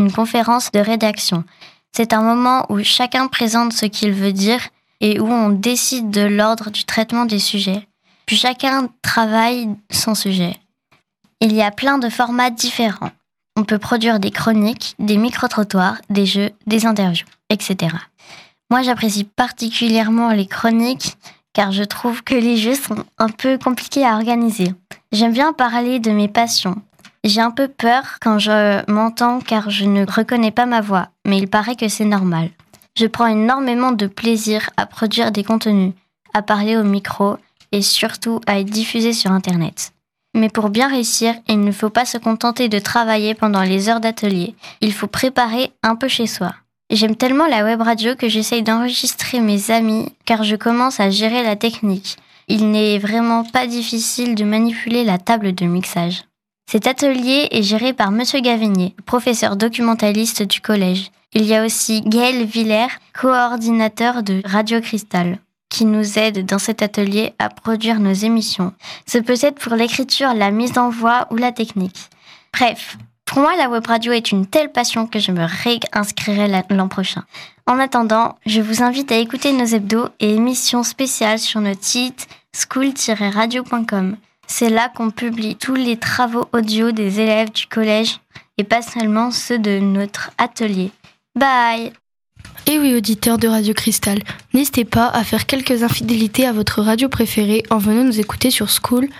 une conférence de rédaction. C'est un moment où chacun présente ce qu'il veut dire et où on décide de l'ordre du traitement des sujets. Puis chacun travaille son sujet. Il y a plein de formats différents. On peut produire des chroniques, des micro-trottoirs, des jeux, des interviews, etc. Moi, j'apprécie particulièrement les chroniques car je trouve que les jeux sont un peu compliqués à organiser. J'aime bien parler de mes passions. J'ai un peu peur quand je m'entends car je ne reconnais pas ma voix, mais il paraît que c'est normal. Je prends énormément de plaisir à produire des contenus, à parler au micro et surtout à être diffusé sur Internet. Mais pour bien réussir, il ne faut pas se contenter de travailler pendant les heures d'atelier. Il faut préparer un peu chez soi. J'aime tellement la web radio que j'essaye d'enregistrer mes amis car je commence à gérer la technique. Il n'est vraiment pas difficile de manipuler la table de mixage. Cet atelier est géré par Monsieur Gavinier, professeur documentaliste du collège. Il y a aussi Gaël Villers, coordinateur de Radio Cristal, qui nous aide dans cet atelier à produire nos émissions. Ce peut être pour l'écriture, la mise en voix ou la technique. Bref, pour moi, la web radio est une telle passion que je me réinscrirai l'an prochain. En attendant, je vous invite à écouter nos hebdos et émissions spéciales sur notre site school-radio.com. C'est là qu'on publie tous les travaux audio des élèves du collège et pas seulement ceux de notre atelier. Bye! Et oui, auditeurs de Radio Cristal, n'hésitez pas à faire quelques infidélités à votre radio préférée en venant nous écouter sur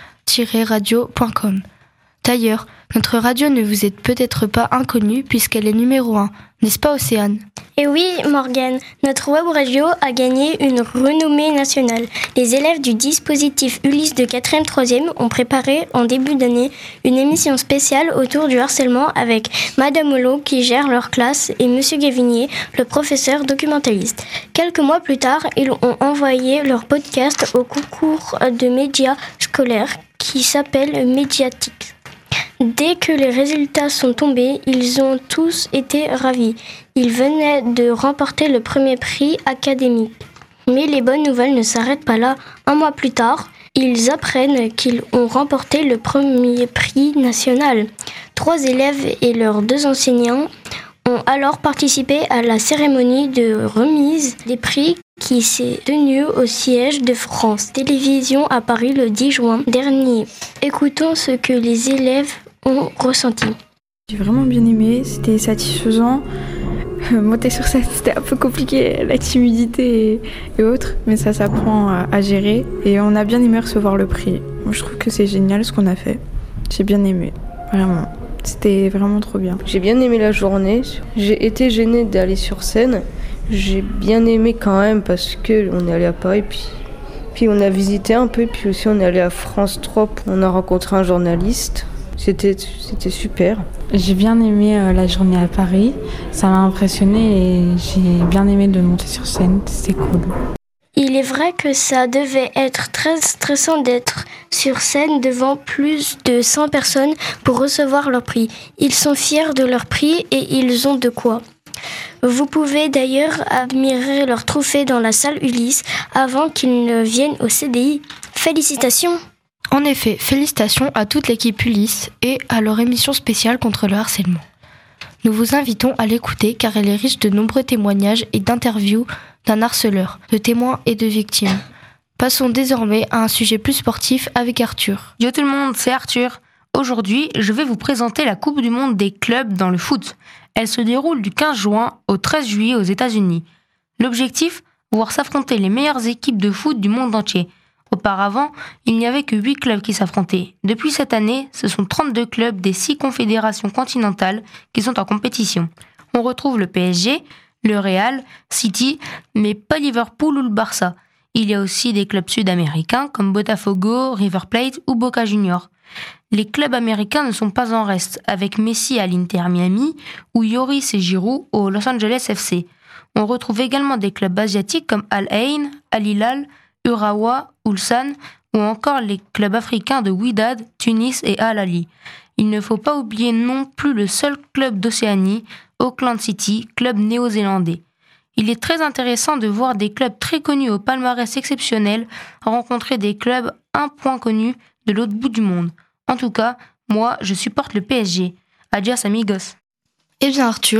school-radio.com. D'ailleurs, notre radio ne vous est peut-être pas inconnue puisqu'elle est numéro 1, n'est-ce pas Océane ? Et oui, Morgane, notre web radio a gagné une renommée nationale. Les élèves du dispositif Ulysse de 4e 3e ont préparé en début d'année une émission spéciale autour du harcèlement avec Madame Holo qui gère leur classe et Monsieur Gavinier, le professeur documentaliste. Quelques mois plus tard, ils ont envoyé leur podcast au concours de médias scolaires qui s'appelle Médiatique. Dès que les résultats sont tombés, ils ont tous été ravis. Ils venaient de remporter le premier prix académique. Mais les bonnes nouvelles ne s'arrêtent pas là. Un mois plus tard, ils apprennent qu'ils ont remporté le premier prix national. 3 élèves et leurs 2 enseignants ont alors participé à la cérémonie de remise des prix qui s'est tenue au siège de France Télévisions à Paris le 10 juin dernier. Écoutons ce que les élèves ont ressenti. J'ai vraiment bien aimé, c'était satisfaisant. Monter sur scène, c'était un peu compliqué, la timidité et autres, mais ça s'apprend à gérer et on a bien aimé recevoir le prix. Moi, je trouve que c'est génial ce qu'on a fait. J'ai bien aimé, vraiment. C'était vraiment trop bien. J'ai bien aimé la journée. J'ai été gênée d'aller sur scène. J'ai bien aimé quand même parce qu'on est allé à Paris, puis on a visité un peu, puis aussi on est allé à France 3, on a rencontré un journaliste. C'était super. J'ai bien aimé la journée à Paris, ça m'a impressionnée et j'ai bien aimé de monter sur scène, c'était cool. Il est vrai que ça devait être très stressant d'être sur scène devant plus de 100 personnes pour recevoir leur prix. Ils sont fiers de leur prix et ils ont de quoi. Vous pouvez d'ailleurs admirer leur trophée dans la salle Ulysse avant qu'ils ne viennent au CDI. Félicitations! En effet, félicitations à toute l'équipe Ulysse et à leur émission spéciale contre le harcèlement. Nous vous invitons à l'écouter car elle est riche de nombreux témoignages et d'interviews d'un harceleur, de témoins et de victimes. Passons désormais à un sujet plus sportif avec Arthur. Yo tout le monde, c'est Arthur. Aujourd'hui, je vais vous présenter la Coupe du Monde des clubs dans le foot. Elle se déroule du 15 juin au 13 juillet aux États-Unis. L'objectif, voir s'affronter les meilleures équipes de foot du monde entier. Auparavant, il n'y avait que 8 clubs qui s'affrontaient. Depuis cette année, ce sont 32 clubs des 6 confédérations continentales qui sont en compétition. On retrouve le PSG, le Real, City, mais pas Liverpool ou le Barça. Il y a aussi des clubs sud-américains comme Botafogo, River Plate ou Boca Juniors. Les clubs américains ne sont pas en reste, avec Messi à l'Inter Miami ou Lloris et Giroud au Los Angeles FC. On retrouve également des clubs asiatiques comme Al Ain, Al Hilal, Urawa, Ulsan ou encore les clubs africains de Wydad, Tunis et Al Ahly. Il ne faut pas oublier non plus le seul club d'Océanie, Auckland City, club néo-zélandais. Il est très intéressant de voir des clubs très connus au palmarès exceptionnel rencontrer des clubs un point connus de l'autre bout du monde. En tout cas, moi, je supporte le PSG. Adios amigos. Eh bien Arthur,